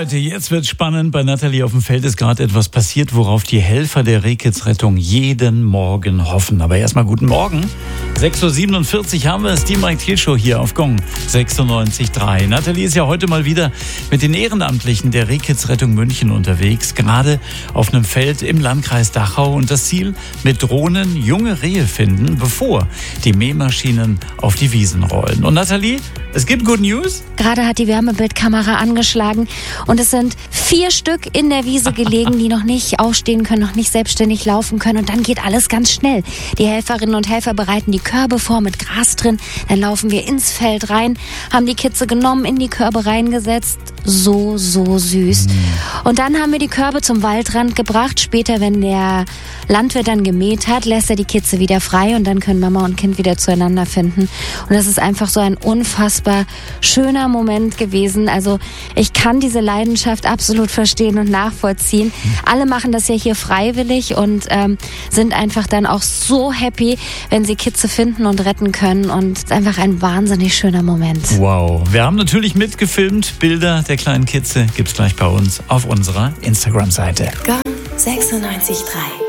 Leute, jetzt wird's spannend. Bei Nathalie auf dem Feld ist gerade etwas passiert, worauf die Helfer der Rehkids-Rettung jeden Morgen hoffen. Aber erstmal guten Morgen. 6.47 Uhr haben wir es, die Mike Thiel Show hier auf Gong 96.3. Nathalie ist ja heute mal wieder mit den Ehrenamtlichen der Rehkids-Rettung München unterwegs, gerade auf einem Feld im Landkreis Dachau. Und das Ziel, mit Drohnen junge Rehe finden, bevor die Mähmaschinen auf die Wiesen rollen. Und Nathalie, es gibt Good News. Gerade hat die Wärmebildkamera angeschlagen und es sind 4 Stück in der Wiese gelegen, die noch nicht aufstehen können, noch nicht selbstständig laufen können. Und dann geht alles ganz schnell. Die Helferinnen und Helfer bereiten die Körbe vor mit Gras drin. Dann laufen wir ins Feld rein, haben die Kitze genommen, in die Körbe reingesetzt. So süß. Und dann haben wir die Körbe zum Waldrand gebracht. Später, wenn der Landwirt dann gemäht hat, lässt er die Kitze wieder frei und dann können Mama und Kind wieder zueinander finden. Und das ist einfach so ein unfassbar schöner Moment gewesen. Also ich kann diese Leidenschaft absolut verstehen und nachvollziehen. Alle machen das ja hier freiwillig und sind einfach dann auch so happy, wenn sie Kitze finden und retten können. Und es ist einfach ein wahnsinnig schöner Moment. Wow. Wir haben natürlich mitgefilmt. Bilder der kleinen Kitze gibt's gleich bei uns auf unserer Instagram-Seite. Gong 96.3